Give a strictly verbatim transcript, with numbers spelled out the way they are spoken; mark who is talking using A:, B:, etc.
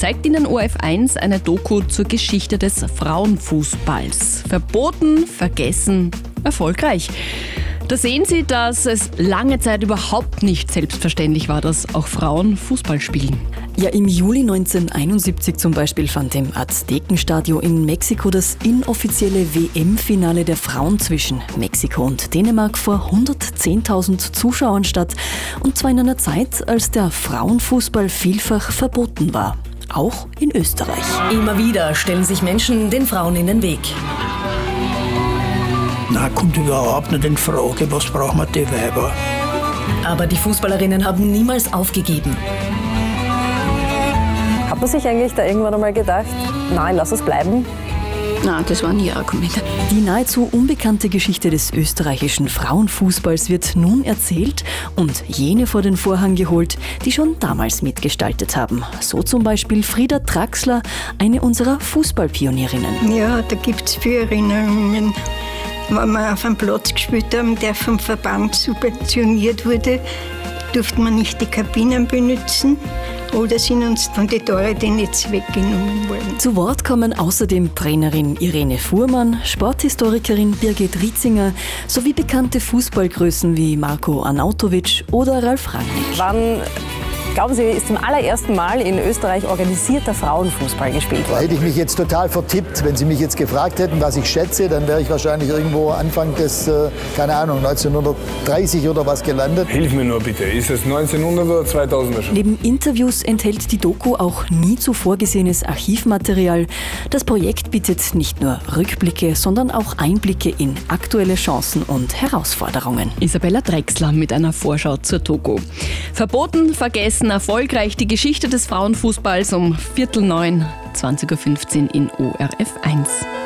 A: zeigt Ihnen O R F eins eine Doku zur Geschichte des Frauenfußballs. Verboten, vergessen, erfolgreich. Da sehen Sie, dass es lange Zeit überhaupt nicht selbstverständlich war, dass auch Frauen Fußball spielen.
B: Ja, im Juli neunzehnhunderteinundsiebzig zum Beispiel fand im Aztekenstadion in Mexiko das inoffizielle W M-Finale der Frauen zwischen Mexiko und Dänemark vor hundertzehntausend Zuschauern statt. Und zwar in einer Zeit, als der Frauenfußball vielfach verboten war. Auch in Österreich.
C: Immer wieder stellen sich Menschen den Frauen in den Weg.
D: Na, kommt überhaupt nicht in Frage, was brauchen wir die Weiber?
C: Aber die Fußballerinnen haben niemals aufgegeben.
E: Hat man sich eigentlich da irgendwann einmal gedacht, nein, lass es bleiben?
F: Nein, das war nie ein Argument.
B: Die nahezu unbekannte Geschichte des österreichischen Frauenfußballs wird nun erzählt und jene vor den Vorhang geholt, die schon damals mitgestaltet haben. So zum Beispiel Frieda Traxler, eine unserer Fußballpionierinnen.
G: Ja, da gibt es viele Erinnerungen. Wenn wir auf einem Platz gespielt haben, der vom Verband subventioniert wurde, durften wir nicht die Kabinen benutzen oder sind uns von den Tore die Netze weggenommen worden.
B: Zu Wort kommen außerdem Trainerin Irene Fuhrmann, Sporthistorikerin Birgit Rietzinger sowie bekannte Fußballgrößen wie Marko Arnautovic oder Ralf Rangnick.
E: Wann, glauben Sie, ist zum allerersten Mal in Österreich organisierter Frauenfußball gespielt
H: Da
E: worden?
H: hätte ich mich jetzt total vertippt. Wenn Sie mich jetzt gefragt hätten, was ich schätze, dann wäre ich wahrscheinlich irgendwo Anfang des, äh, keine Ahnung, neunzehnhundertdreißig oder was gelandet.
I: Hilf mir nur bitte, ist es neunzehnhundert oder zweitausender schon?
B: Neben Interviews enthält die Doku auch nie zuvor gesehenes Archivmaterial. Das Projekt bietet nicht nur Rückblicke, sondern auch Einblicke in aktuelle Chancen und Herausforderungen.
A: Isabella Drechsler mit einer Vorschau zur Doku. Verboten, vergessen, erfolgreich die Geschichte des Frauenfußballs um Viertel neun, zwanzig Uhr fünfzehn in O R F eins.